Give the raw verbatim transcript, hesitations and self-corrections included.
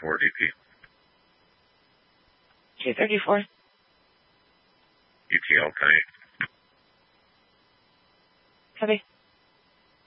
four D P. two thirty-four. E T L, can I? Copy.